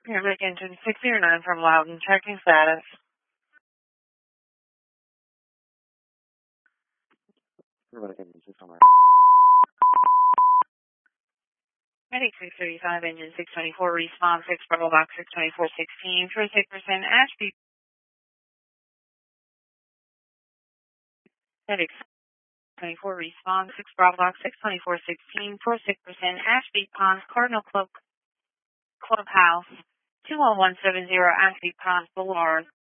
Paramedic engine 609 from Loudon. Checking status. Paramedic engine 609. Medic 635, engine 624, response 6 Bravo Box 62416, for 6% Ashby. Medic 624, response 6 Bravo Box 62416, for 6% Ashby Ponds Cardinal Clubhouse 20170 Ashby Ponds Boulevard.